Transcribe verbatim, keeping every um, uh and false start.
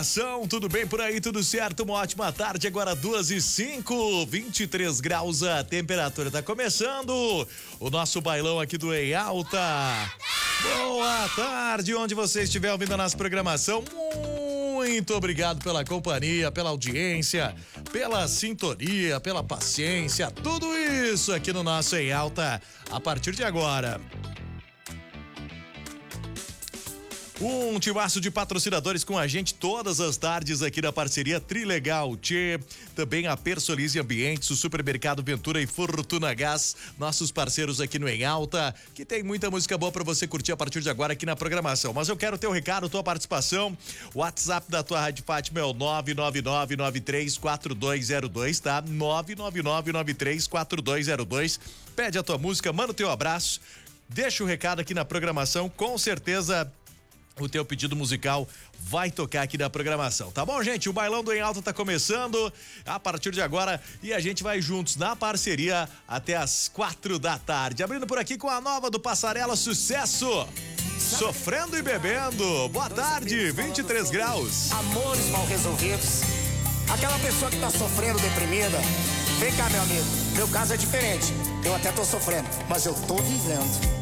Tudo bem por aí, tudo certo? Uma ótima tarde, agora duas e cinco, vinte e três graus a temperatura. Tá começando o nosso bailão aqui do Em Alta. Boa tarde, onde você estiver ouvindo a nossa programação. Muito obrigado pela companhia, pela audiência, pela sintonia, pela paciência, tudo isso aqui no nosso Em Alta a partir de agora. Um timaço de patrocinadores com a gente todas as tardes aqui da parceria Trilegal Tchê, também a Persolize Ambientes, o Supermercado Ventura e Fortuna Gás, nossos parceiros aqui no Em Alta, que tem muita música boa pra você curtir a partir de agora aqui na programação. Mas eu quero teu recado, tua participação. O WhatsApp da tua Rádio Fátima é o nove nove nove nove três quatro dois zero dois, tá? nove nove nove nove três quatro dois zero dois. Pede a tua música, manda o teu abraço, deixa o recado aqui na programação, com certeza o teu pedido musical vai tocar aqui na programação, tá bom, gente? O Bailão do Em Alta tá começando a partir de agora e a gente vai juntos na parceria até as quatro da tarde. Abrindo por aqui com a nova do Passarela, Sucesso, Sofrendo e Bebendo. Boa tarde, vinte e três graus. Amores mal resolvidos, aquela pessoa que tá sofrendo, deprimida. Vem cá, meu amigo, meu caso é diferente. Eu até tô sofrendo, mas eu tô vivendo.